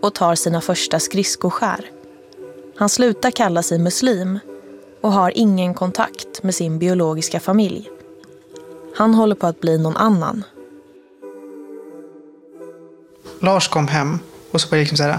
och tar sina första skridskoskär. Han slutar kalla sig muslim och har ingen kontakt med sin biologiska familj. Han håller på att bli någon annan. Lars kom hem och så var det liksom så här.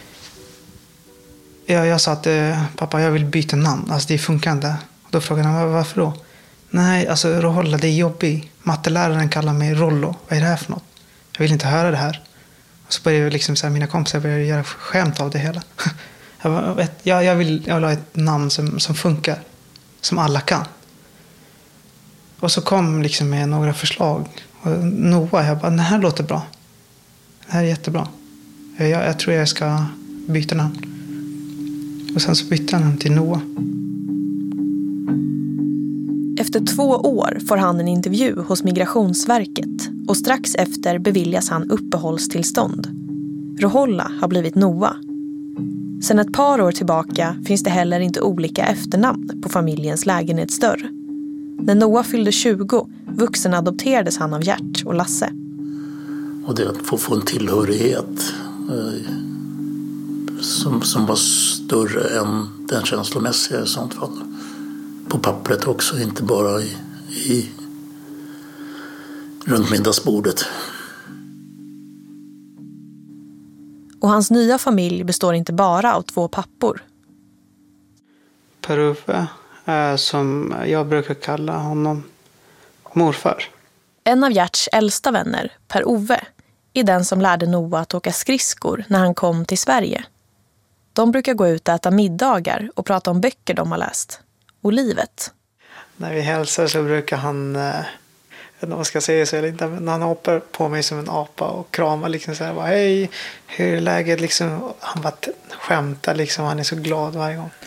Jag sa att pappa, jag vill byta namn. Alltså det funkar inte. Och då frågade han, varför då? Nej, alltså Roholla, det är jobbigt. Matteläraren kallar mig Rollo. Vad är det här för något? Jag vill inte höra det här. Och så började liksom så här, mina kompisar började göra skämt av det hela. Jag vill ha ett namn som funkar. Som alla kan. Och så kom liksom med några förslag. Och Noah, jag bara, det här låter bra. Det här är jättebra. Jag tror jag ska byta namn. Och sen så bytte han namn till Noah. Efter 2 år får han en intervju hos Migrationsverket och strax efter beviljas han uppehållstillstånd. Roholla har blivit Noah. Sedan ett par år tillbaka finns det heller inte olika efternamn på familjens lägenhetsdörr. När Noah fyllde 20 vuxenadopterades han av Gert och Lasse. Och det att få en tillhörighet som var större än den känslomässiga i sånt fall. På pappret också, inte bara runt middagsbordet. Och hans nya familj består inte bara av 2 pappor. Per-Ove, som jag brukar kalla honom, morfar. En av Gerts äldsta vänner, Per-Ove, är den som lärde Noah att åka skridskor när han kom till Sverige. De brukar gå ut och äta middagar och prata om böcker de har läst. Och livet. När vi hälsar så brukar han, jag vet inte om man ska säga så eller inte, men han hoppar på mig som en apa och kramar liksom så här, bara, hej, hur är läget liksom? Han bara skämtar liksom, han är så glad varje gång.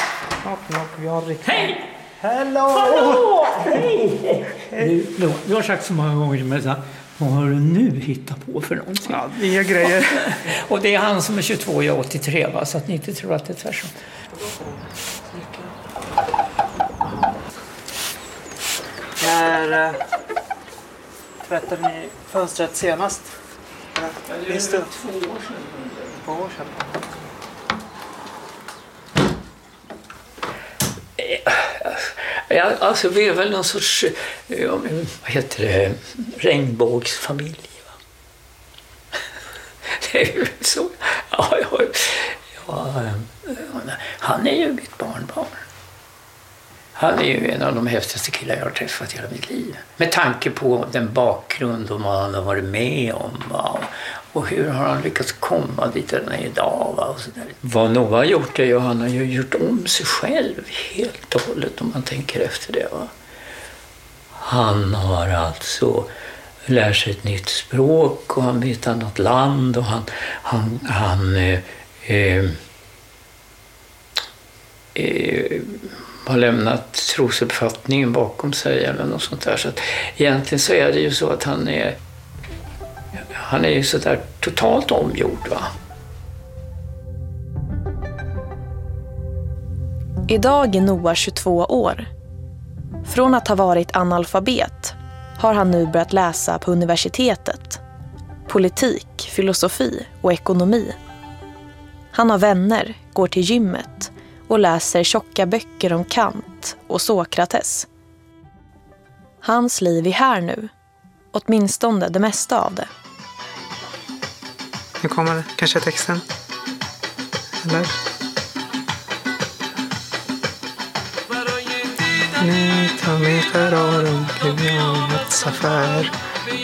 Hej! Hello! Hallå! Hej! Du har sagt så många gånger till mig så här, vad har du nu hittat på för någonting? Ja, inga grejer. Och det är han som är 22 och jag är 83, va? Så att ni inte tror att det är tvärsom. När tvättade ni fönstret senast? Minns du? 2 år sedan. 2 år sedan. Ja, alltså vi är väl någon sorts, vad heter det, regnbågsfamilj, va? Det är ju så. Han är ju mitt barnbarn. Han är ju en av de häftigaste killar jag har träffat i hela mitt liv. Med tanke på den bakgrund och vad han har varit med om. Va? Och hur har han lyckats komma dit där han är idag. Va? Och så där. Vad Noah har gjort är ju, han har ju gjort om sig själv helt och hållet om man tänker efter det. Va? Han har alltså lärt sig ett nytt språk och han vet ett annat land och han har lämnat trosuppfattningen bakom sig eller något sånt där. Så att egentligen så är det ju så att han är ju så där totalt omgjord, va. Idag är Noah 22 år. Från att ha varit analfabet har han nu börjat läsa på universitetet. Politik, filosofi och ekonomi. Han har vänner, går till gymmet och läser tjocka böcker om Kant och Sokrates. Hans liv är här nu, åtminstone det mesta av det. Nu kommer kanske texten. Eller? Nu tar mig Ferrarum till Janets affär.